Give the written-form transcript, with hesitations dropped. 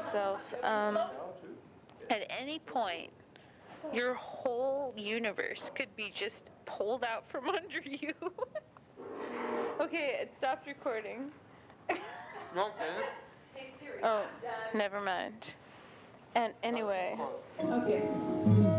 myself, at any point, your whole universe could be just pulled out from under you. Okay, it stopped recording. Okay. Oh, never mind. And anyway. Okay.